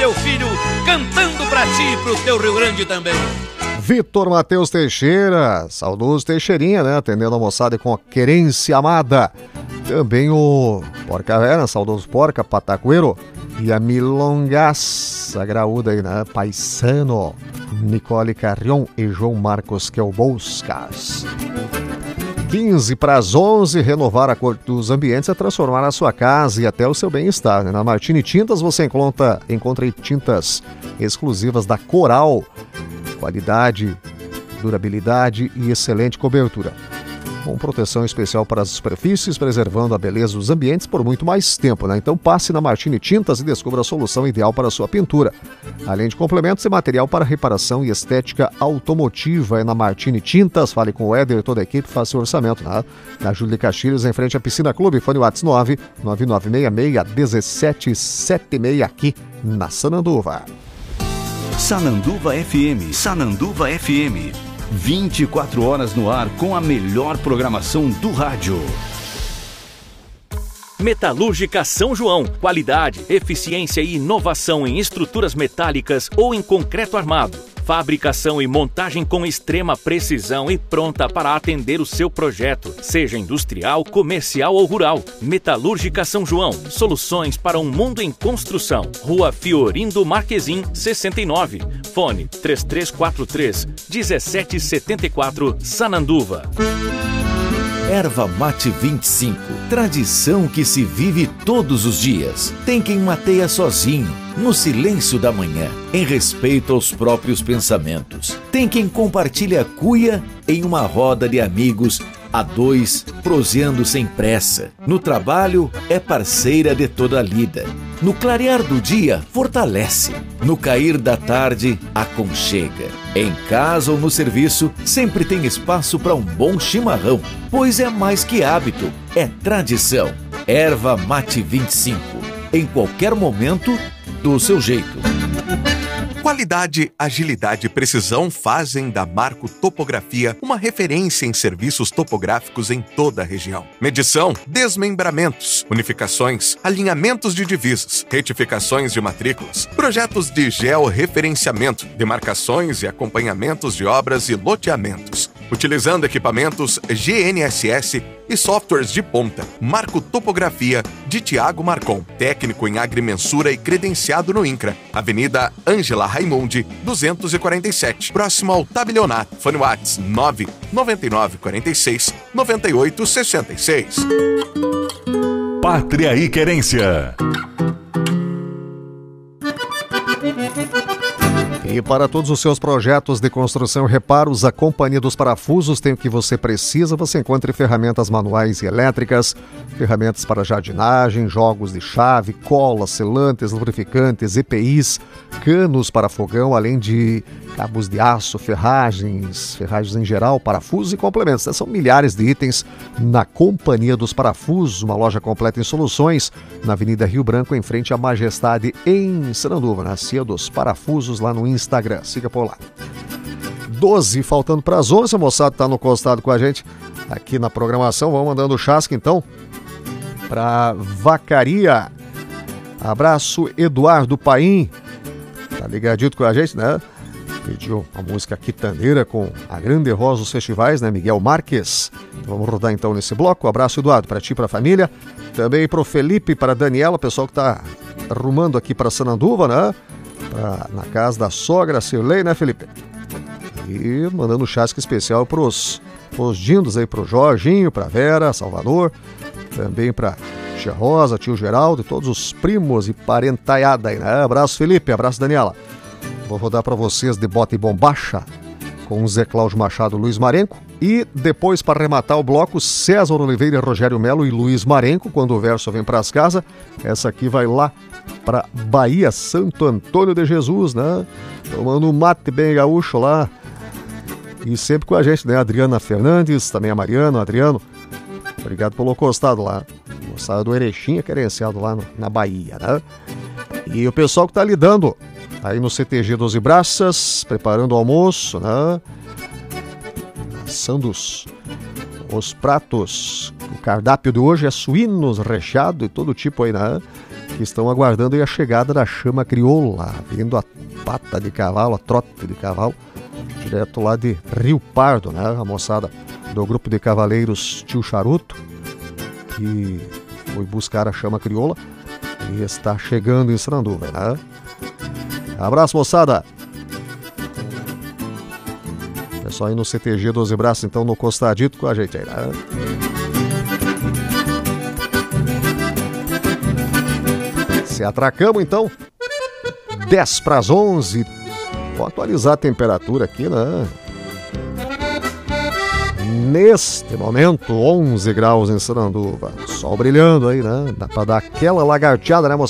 meu filho, cantando pra ti e pro teu Rio Grande também. Vitor Matheus Teixeira, saudoso Teixeirinha, né? Atendendo a moçada com a querência amada. Também o Porca Vera, saudoso Porca, Patacoeiro. E a Milongaça graúda aí, né? Paisano, Nicole Carrion e João Marcos Quelboscas. 15 para as 11, renovar a cor dos ambientes é transformar a sua casa e até o seu bem-estar, né? Na Martini Tintas você encontra tintas exclusivas da Coral, qualidade, durabilidade e excelente cobertura, com proteção especial para as superfícies, preservando a beleza dos ambientes por muito mais tempo, né? Então passe na Martini Tintas e descubra a solução ideal para a sua pintura. Além de complementos e material para reparação e estética automotiva, é na Martini Tintas. Fale com o Éder e toda a equipe, faça seu orçamento, né? Na Júlia Castilhos, em frente à Piscina Clube, fone WhatsApp 99966-1776 aqui na Sananduva. Sananduva FM, Sananduva FM. 24 horas no ar com a melhor programação do rádio. Metalúrgica São João. Qualidade, eficiência e inovação em estruturas metálicas ou em concreto armado. Fabricação e montagem com extrema precisão e pronta para atender o seu projeto, seja industrial, comercial ou rural. Metalúrgica São João. Soluções para um mundo em construção. Rua Fiorindo Marquezim, 69. Fone 3343-1774, Sananduva. Erva Mate 25. Tradição que se vive todos os dias. Tem quem mateia sozinho, no silêncio da manhã, em respeito aos próprios pensamentos. Tem quem compartilha a cuia em uma roda de amigos, a dois, proseando sem pressa. No trabalho, é parceira de toda a lida. No clarear do dia, fortalece. No cair da tarde, aconchega. Em casa ou no serviço, sempre tem espaço para um bom chimarrão, pois é mais que hábito, é tradição. Erva Mate 25. Em qualquer momento, do seu jeito. Qualidade, agilidade e precisão fazem da Marco Topografia uma referência em serviços topográficos em toda a região. Medição, desmembramentos, unificações, alinhamentos de divisas, retificações de matrículas, projetos de georreferenciamento, demarcações e acompanhamentos de obras e loteamentos. Utilizando equipamentos GNSS e softwares de ponta. Marco Topografia de Tiago Marcon, técnico em agrimensura e credenciado no INCRA. Avenida Ângela Raimundi, 247, próximo ao Tabelionato. Fone WhatsApp 99946-9866. Pátria e Querência. E para todos os seus projetos de construção e reparos, a Companhia dos Parafusos tem o que você precisa. Você encontra ferramentas manuais e elétricas, ferramentas para jardinagem, jogos de chave, colas, selantes, lubrificantes, EPIs, canos para fogão, além de cabos de aço, ferragens em geral, parafusos e complementos. São milhares de itens na Companhia dos Parafusos, uma loja completa em soluções, na Avenida Rio Branco, em frente à Majestade, em Sananduva, na Cia dos Parafusos, lá no Instagram. Siga por lá. 12, faltando para as 11, a moçada está no costado com a gente aqui na programação. Vamos mandando o chasque então para Vacaria. Abraço, Eduardo Paim, tá ligadito com a gente, né? Pediu a música Quitaneira com a Grande Rosa dos Festivais, né? Miguel Marques. Vamos rodar então nesse bloco. Abraço, Eduardo, para ti e para a família. Também para o Felipe, para a Daniela, o pessoal que está arrumando aqui para Sananduva, né? Na casa da sogra Cirlei, né, Felipe? E mandando um chasque especial para os dindos aí, para o Jorginho, para a Vera, Salvador, também para Tia Rosa, tio Geraldo e todos os primos e parentaiada aí, né? Abraço, Felipe, abraço, Daniela. Vou rodar para vocês de Bota e Bombacha com o Zé Cláudio Machado, Luiz Marenco. E depois, para arrematar o bloco, César Oliveira, Rogério Melo e Luiz Marenco, quando o verso vem para as casas. Essa aqui vai lá para Bahia, Santo Antônio de Jesus, né? Tomando um mate bem gaúcho lá. E sempre com a gente, né? Adriana Fernandes, também a Mariana, o Adriano. Obrigado pelo costado lá. Moçada do Erechim, querenciado lá na Bahia, né? E o pessoal que tá lidando aí no CTG 12 Braças, preparando o almoço, né? Assando os pratos. O cardápio de hoje é suínos recheado e todo tipo aí, né? que estão aguardando aí a chegada da chama crioula, vindo a pata de cavalo, a trote de cavalo, direto lá de Rio Pardo, né? A moçada do grupo de cavaleiros Tio Charuto, que foi buscar a chama crioula e está chegando em Sananduva, né? Abraço, moçada! É só ir no CTG 12 Braços, então, no Costadito com a gente aí, né? Se atracamos, então, 10 para as 11. Vou atualizar a temperatura aqui, né? Neste momento, 11 graus em Sananduva. Sol brilhando aí, né? Dá para dar aquela lagarteada, né, moçada?